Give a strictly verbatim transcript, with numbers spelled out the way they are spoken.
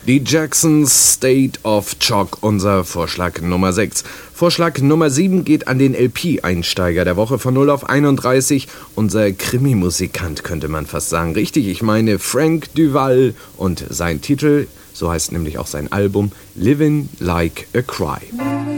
Die Jacksons, State of Shock, unser Vorschlag Nummer sechs. Vorschlag Nummer sieben geht an den L P-Einsteiger der Woche von null auf einunddreißig. Unser Krimi-Musikant, könnte man fast sagen. Richtig, ich meine Frank Duval und sein Titel, so heißt nämlich auch sein Album, Living Like a Cry.